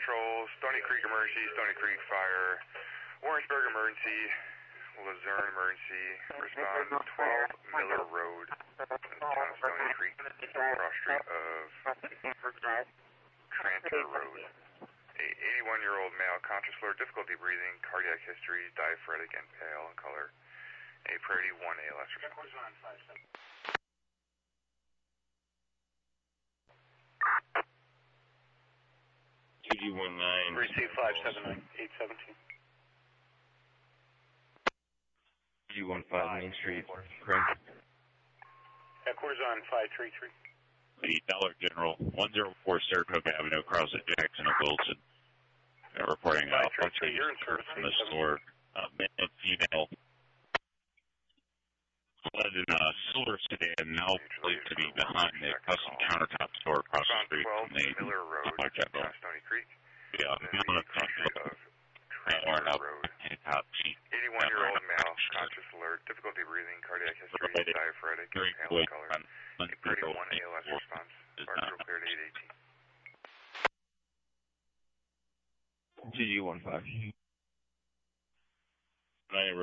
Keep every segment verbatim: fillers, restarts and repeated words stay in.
Patrol, Stony Creek emergency, Stony Creek fire, Warrensburg emergency, Luzerne emergency, respond twelve Miller Road, town of Stony Creek, cross street of Tranter Road. A eighty-one-year-old male, conscious alert, difficulty breathing, cardiac history, diaphoretic and pale in color. A priority one A L S. T G one nine. Receive five seven nine eight seventeen. T G one five Main Street, correct. Headquarters on five three three. The Dollar General, one oh four Saratoga Avenue, across at Jackson and Wilson. Uh, reporting uh, functioning from the store. Uh, male female. Led in a silver sedan, now believed to be behind the custom countertop store across the street from the Miller Road, Stony Creek. Yeah, male in front of Tranter up Road. top seat. eighty-one-year-old male, conscious alert, difficulty breathing, cardiac history, diaphoretic and pale in color. A priority one A L S response. Barker cleared eight eighteen. T G one five. Nine,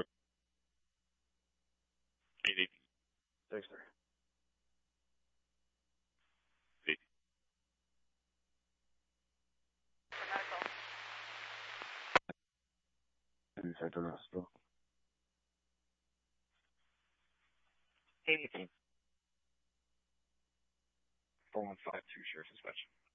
eight eighteen. Thanks, sir. Eight. Inside the hospital. eighteen. four one five two, Sheriff's Inspection.